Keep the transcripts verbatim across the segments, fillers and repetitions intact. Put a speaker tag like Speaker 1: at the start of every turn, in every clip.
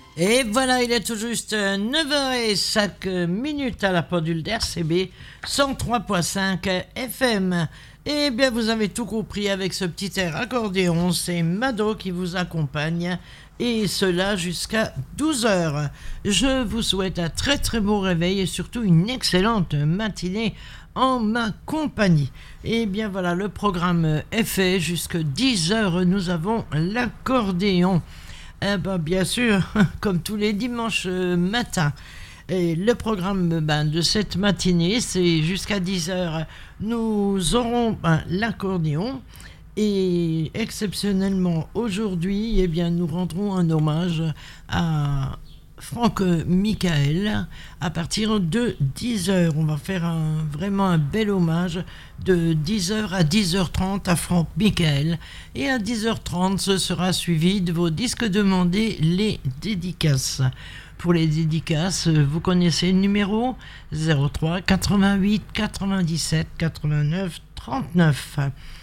Speaker 1: Et voilà, il est tout juste neuf heures cinq minutes à la pendule d'R C B cent trois virgule cinq F M. Eh bien, vous avez tout compris avec ce petit air accordéon, c'est Mado qui vous accompagne, et cela jusqu'à douze heures. Je vous souhaite un très très beau réveil et surtout une excellente matinée en ma compagnie. Et bien voilà, le programme est fait, jusqu'à dix heures, nous avons l'accordéon. Eh ben, bien sûr, comme tous les dimanches matins. Et le programme ben, de cette matinée, c'est jusqu'à dix heures. Nous aurons ben, l'accordéon. Et exceptionnellement, aujourd'hui, eh bien, nous rendrons un hommage à Franck Michael à partir de dix heures. On va faire un, vraiment un bel hommage de dix heures à dix heures trente à Franck Michael. Et à dix heures trente, ce sera suivi de vos disques demandés, les dédicaces. Pour les dédicaces, vous connaissez le numéro zéro trois quatre-vingt-huit quatre-vingt-dix-sept quatre-vingt-neuf trente-neuf.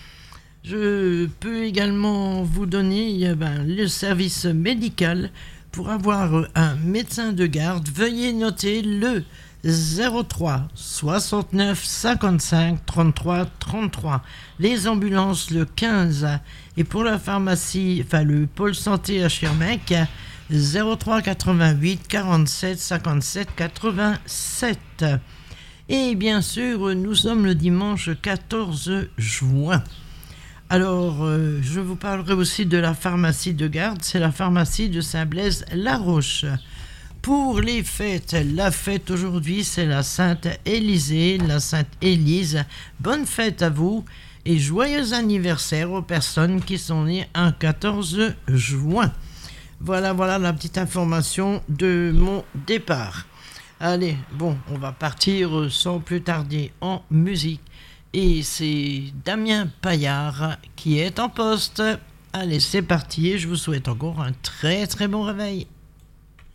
Speaker 1: Je peux également vous donner ben, le service médical. Pour avoir un médecin de garde, veuillez noter le zéro trois soixante-neuf cinquante-cinq trente-trois trente-trois. Les ambulances le quinze. Et pour la pharmacie, enfin le pôle santé à Schirmeck, zéro trois quatre-vingt-huit quarante-sept cinquante-sept quatre-vingt-sept. Et bien sûr, nous sommes le dimanche quatorze juin. Alors, euh, je vous parlerai aussi de la pharmacie de garde, c'est la pharmacie de Saint-Blaise-la-Roche. Pour les fêtes, la fête aujourd'hui, c'est la Sainte-Élisée, la Sainte-Élise. Bonne fête à vous et joyeux anniversaire aux personnes qui sont nées un quatorze juin. Voilà, voilà la petite information de mon départ. Allez, bon, on va partir sans plus tarder en musique. Et c'est Damien Paillard qui est en poste. Allez, c'est parti et je vous souhaite encore un très très bon réveil.